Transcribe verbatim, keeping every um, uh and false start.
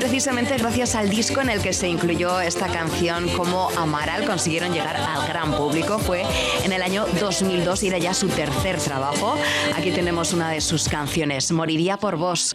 precisamente gracias al disco en el que se incluyó esta canción como Amaral consiguieron llegar al gran público. Fue en el año dos mil dos y era ya su tercer trabajo. Aquí tenemos una de sus canciones, Moriría por vos.